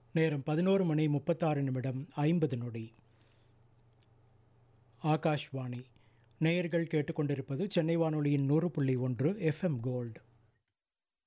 நேரம் 11:36:50. ஆகாஷ்வாணி. நேயர்கள் கேட்டுக்கொண்டிருப்பது சென்னை வானொலியின் 100.1 FM கோல்டு.